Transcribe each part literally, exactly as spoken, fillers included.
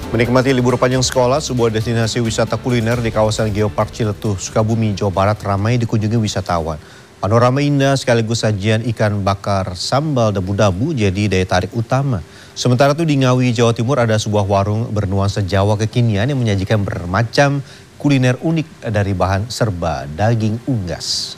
Menikmati libur panjang sekolah, sebuah destinasi wisata kuliner di kawasan Geopark Ciletuh, Sukabumi, Jawa Barat ramai dikunjungi wisatawan. Panorama indah sekaligus sajian ikan bakar sambal dabu-dabu jadi daya tarik utama. Sementara itu di Ngawi, Jawa Timur ada sebuah warung bernuansa Jawa kekinian yang menyajikan bermacam kuliner unik dari bahan serba daging unggas.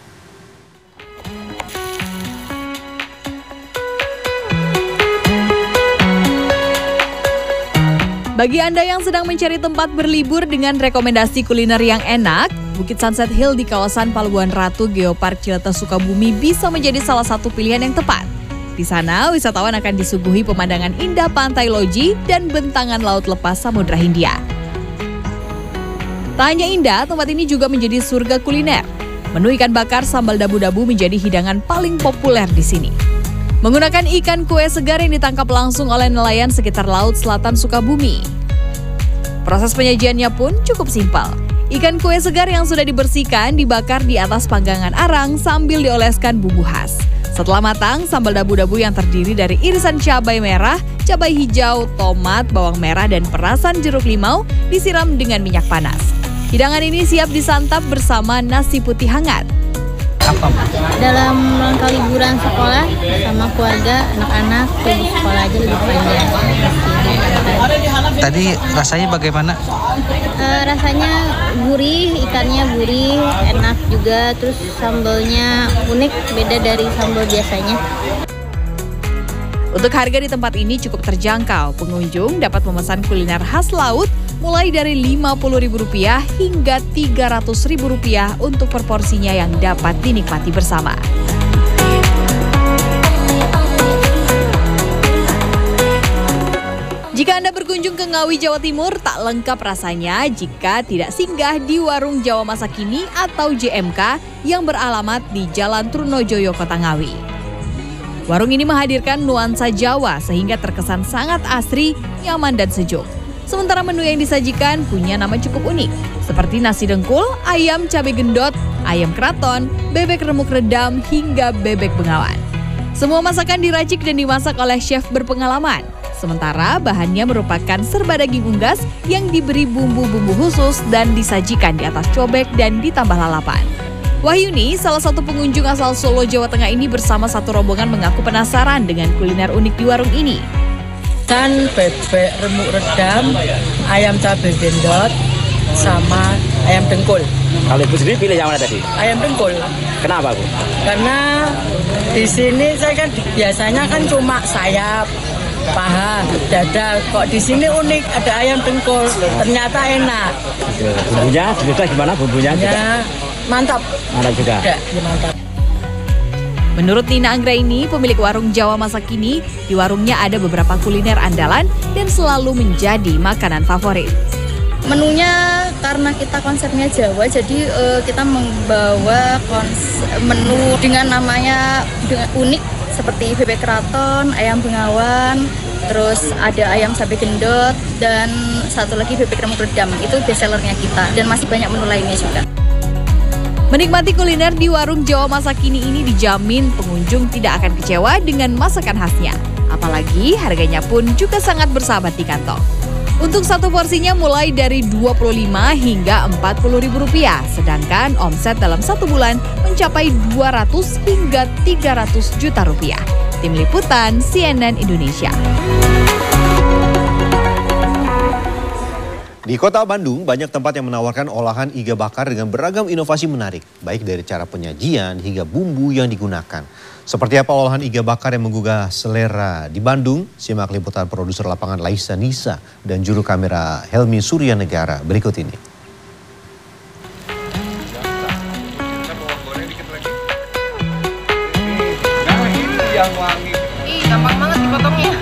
Bagi Anda yang sedang mencari tempat berlibur dengan rekomendasi kuliner yang enak, Bukit Sunset Hill di kawasan Palubuhan Ratu Geopark Ciletuh Sukabumi bisa menjadi salah satu pilihan yang tepat. Di sana, wisatawan akan disuguhi pemandangan indah pantai Loji dan bentangan laut lepas Samudra Hindia. Tak hanya indah, tempat ini juga menjadi surga kuliner. Menu ikan bakar sambal dabu-dabu menjadi hidangan paling populer di sini. Menggunakan ikan kue segar yang ditangkap langsung oleh nelayan sekitar Laut Selatan Sukabumi. Proses penyajiannya pun cukup simpel. Ikan kue segar yang sudah dibersihkan dibakar di atas panggangan arang sambil dioleskan bumbu khas. Setelah matang, sambal dabu-dabu yang terdiri dari irisan cabai merah, cabai hijau, tomat, bawang merah, dan perasan jeruk limau disiram dengan minyak panas. Hidangan ini siap disantap bersama nasi putih hangat. Apa? Dalam rangka liburan sekolah sama keluarga, anak-anak, libur sekolah aja lebih panjang. Tadi rasanya bagaimana? Uh, rasanya gurih, ikannya gurih, enak juga. Terus sambalnya unik, beda dari sambal biasanya. Untuk harga di tempat ini cukup terjangkau. Pengunjung dapat memesan kuliner khas laut mulai dari lima puluh ribu rupiah hingga tiga ratus ribu rupiah untuk proporsinya yang dapat dinikmati bersama. Jika Anda berkunjung ke Ngawi, Jawa Timur, tak lengkap rasanya jika tidak singgah di Warung Jawa Masa Kini atau J M K yang beralamat di Jalan Trunojoyo, Kota Ngawi. Warung ini menghadirkan nuansa Jawa sehingga terkesan sangat asri, nyaman, dan sejuk. Sementara menu yang disajikan punya nama cukup unik, seperti nasi dengkul, ayam cabai gendot, ayam keraton, bebek remuk redam, hingga bebek bengawan. Semua masakan diracik dan dimasak oleh chef berpengalaman. Sementara bahannya merupakan serba daging unggas yang diberi bumbu-bumbu khusus dan disajikan di atas cobek dan ditambah lalapan. Wahyuni, salah satu pengunjung asal Solo, Jawa Tengah ini bersama satu rombongan mengaku penasaran dengan kuliner unik di warung ini. Kan bebek remuk redam, ayam cabai gendot, sama ayam dengkul. Kalau Ibu sendiri pilih yang mana tadi? Ayam dengkul. Kenapa, Bu? Karena di sini saya kan biasanya kan cuma sayap, paha, dada. Kok di sini unik, ada ayam dengkul. Ternyata enak. Bumbunya, juga gimana bumbunya? Ya, mantap. Mantap juga. Ya, ya mantap. Menurut Nina Anggraini, pemilik warung Jawa Masa Kini, di warungnya ada beberapa kuliner andalan dan selalu menjadi makanan favorit. Menunya karena kita konsepnya Jawa, jadi uh, kita membawa konsep menu dengan namanya dengan unik seperti bebek keraton, ayam bengawan, terus ada ayam cabai gendot, dan satu lagi bebek remuk redam. Itu bestsellernya kita dan masih banyak menu lainnya juga. Menikmati kuliner di warung Jawa Masa Kini ini dijamin pengunjung tidak akan kecewa dengan masakan khasnya. Apalagi harganya pun juga sangat bersahabat di kantong. Untuk satu porsinya mulai dari dua puluh lima hingga empat puluh ribu rupiah, sedangkan omset dalam satu bulan mencapai dua ratus hingga tiga ratus juta rupiah. Tim Liputan C N N Indonesia. Di Kota Bandung, banyak tempat yang menawarkan olahan iga bakar dengan beragam inovasi menarik, baik dari cara penyajian hingga bumbu yang digunakan. Seperti apa olahan iga bakar yang menggugah selera di Bandung? Simak liputan produser lapangan Laisa Nisa dan juru kamera Helmi Surya Negara berikut ini. Nah, ini yang wangi. Ih, gampang banget dipotongnya.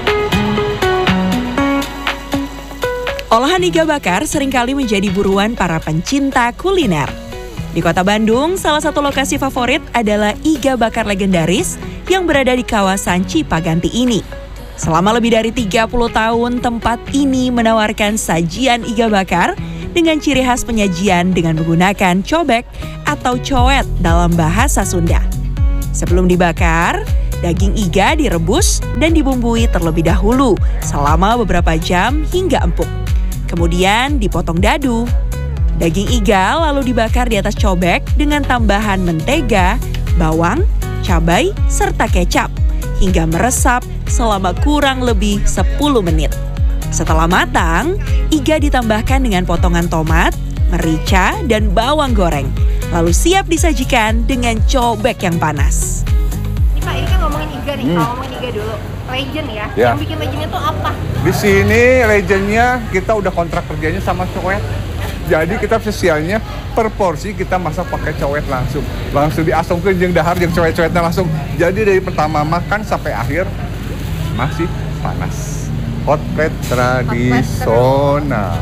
Olahan iga bakar seringkali menjadi buruan para pencinta kuliner. Di Kota Bandung, salah satu lokasi favorit adalah iga bakar legendaris yang berada di kawasan Cipaganti ini. Selama lebih dari tiga puluh tahun, tempat ini menawarkan sajian iga bakar dengan ciri khas penyajian dengan menggunakan cobek atau coet dalam bahasa Sunda. Sebelum dibakar, Daging iga direbus dan dibumbui terlebih dahulu selama beberapa jam hingga empuk. Kemudian dipotong dadu. Daging iga lalu dibakar di atas cobek dengan tambahan mentega, bawang, cabai, serta kecap hingga meresap selama kurang lebih sepuluh menit. Setelah matang, iga ditambahkan dengan potongan tomat, merica, dan bawang goreng. Lalu siap disajikan dengan cobek yang panas. Ini Pak, ini kan ngomongin iga nih, hmm. kalau ngomongin iga dulu. Legend ya. ya, yang bikin legendnya tuh apa? Di sini legendnya kita udah kontrak kerjanya sama cowet. Jadi kita spesialnya per porsi kita masak pakai cowet langsung. Langsung diasongkeun jeung dahar jeung cowet-cowetnya langsung. Jadi dari pertama makan sampai akhir masih panas. Hot plate tradisional.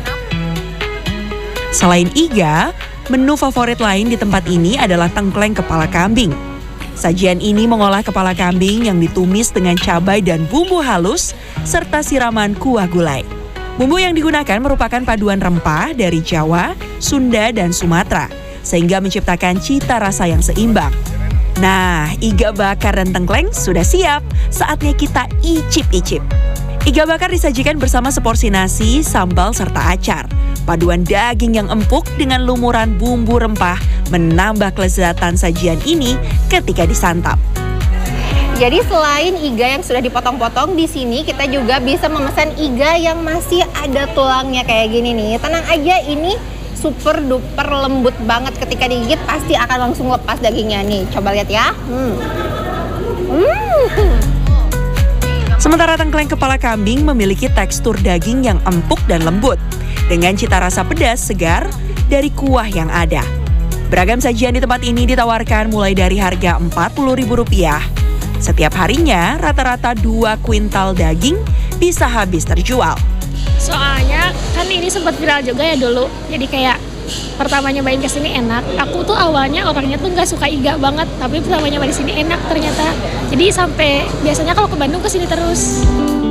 Selain iga, menu favorit lain di tempat ini adalah tengkleng kepala kambing. Sajian ini mengolah kepala kambing yang ditumis dengan cabai dan bumbu halus serta siraman kuah gulai. Bumbu yang digunakan merupakan paduan rempah dari Jawa, Sunda, dan Sumatera, sehingga menciptakan cita rasa yang seimbang. Nah, iga bakar dan tengkleng sudah siap, saatnya kita icip-icip. Iga bakar disajikan bersama seporsi nasi, sambal, serta acar. Paduan daging yang empuk dengan lumuran bumbu rempah menambah kelezatan sajian ini ketika disantap. Jadi selain iga yang sudah dipotong-potong, di sini kita juga bisa memesan iga yang masih ada tulangnya kayak gini nih. Tenang aja, ini super duper lembut banget, ketika digigit pasti akan langsung lepas dagingnya nih. Coba lihat ya. Hmm. Hmm. Sementara tengkleng kepala kambing memiliki tekstur daging yang empuk dan lembut, dengan cita rasa pedas segar dari kuah yang ada. Beragam sajian di tempat ini ditawarkan mulai dari harga empat puluh ribu rupiah. Setiap harinya rata-rata dua kuintal daging bisa habis terjual. Soalnya kan ini sempat viral juga ya dulu. Jadi kayak pertama nyobain kesini enak. Aku tuh awalnya orangnya tuh nggak suka iga banget, tapi pertama nyobain di sini enak ternyata. Jadi sampai biasanya kalau ke Bandung kesini terus.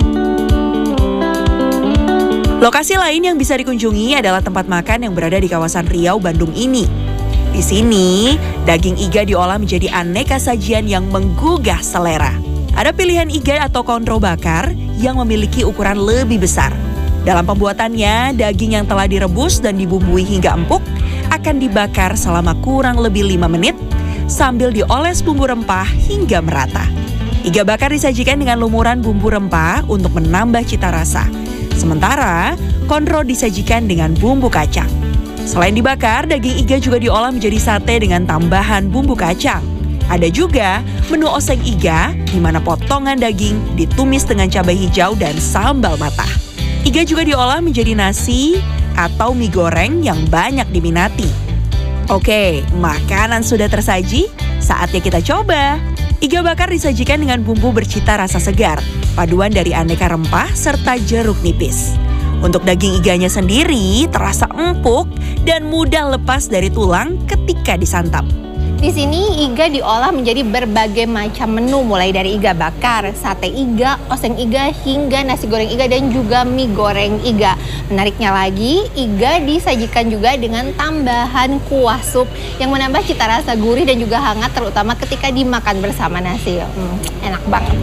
Lokasi lain yang bisa dikunjungi adalah tempat makan yang berada di kawasan Riau, Bandung ini. Di sini, daging iga diolah menjadi aneka sajian yang menggugah selera. Ada pilihan iga atau kontro bakar yang memiliki ukuran lebih besar. Dalam pembuatannya, daging yang telah direbus dan dibumbui hingga empuk akan dibakar selama kurang lebih lima menit sambil dioles bumbu rempah hingga merata. Iga bakar disajikan dengan lumuran bumbu rempah untuk menambah cita rasa. Sementara, kontro disajikan dengan bumbu kacang. Selain dibakar, daging iga juga diolah menjadi sate dengan tambahan bumbu kacang. Ada juga menu oseng iga, di mana potongan daging ditumis dengan cabai hijau dan sambal matah. Iga juga diolah menjadi nasi atau mie goreng yang banyak diminati. Oke, makanan sudah tersaji, saatnya kita coba. Iga bakar disajikan dengan bumbu bercita rasa segar, paduan dari aneka rempah serta jeruk nipis. Untuk daging iganya sendiri terasa empuk dan mudah lepas dari tulang ketika disantap. Di sini iga diolah menjadi berbagai macam menu, mulai dari iga bakar, sate iga, oseng iga, hingga nasi goreng iga dan juga mie goreng iga. Menariknya lagi, iga disajikan juga dengan tambahan kuah sup yang menambah cita rasa gurih dan juga hangat, terutama ketika dimakan bersama nasi. Hmm, enak banget.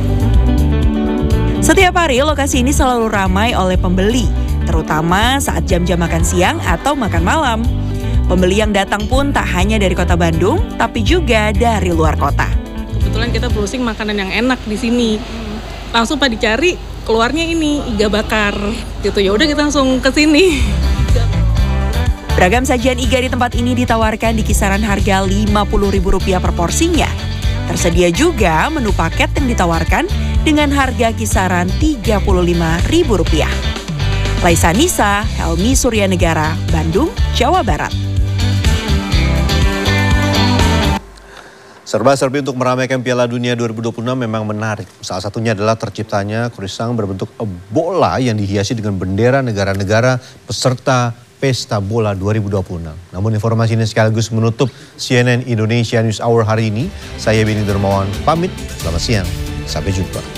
Setiap hari lokasi ini selalu ramai oleh pembeli, terutama saat jam-jam makan siang atau makan malam. Pembeli yang datang pun tak hanya dari kota Bandung, tapi juga dari luar kota. Kebetulan kita browsing makanan yang enak di sini. Langsung Pak dicari, keluarnya ini iga bakar. Gitu, ya udah kita langsung ke sini. Beragam sajian iga di tempat ini ditawarkan di kisaran harga lima puluh ribu rupiah per porsinya. Tersedia juga menu paket yang ditawarkan dengan harga kisaran tiga puluh lima ribu rupiah. Laisa Nisa, Helmi Suryanegara, Bandung, Jawa Barat. Serba-serbi untuk meramaikan Piala Dunia dua ribu dua puluh enam memang menarik. Salah satunya adalah terciptanya kurisang berbentuk bola yang dihiasi dengan bendera negara-negara peserta Pesta Bola dua ribu dua puluh enam. Namun informasi ini sekaligus menutup C N N Indonesia News Hour hari ini. Saya Beni Dermawan pamit, selamat siang, sampai jumpa.